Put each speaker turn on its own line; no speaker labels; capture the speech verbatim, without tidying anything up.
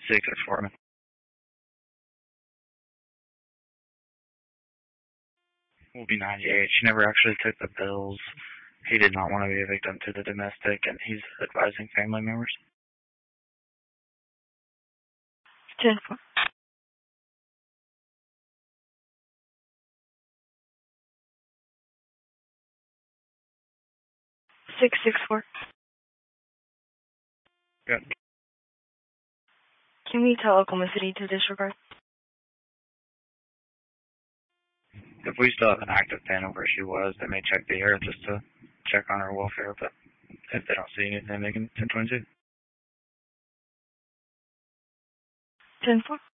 Six six four. Will be ninety-eight. She never actually took the bills. He did not want to be a victim to the domestic, and he's advising family members.
ten four. six six four.
Good.
Can we tell Oklahoma City to disregard?
If we still have an active pin of where she was, they may check the air just to check on her welfare, but if they don't see anything, they can ten twenty-two.
ten four.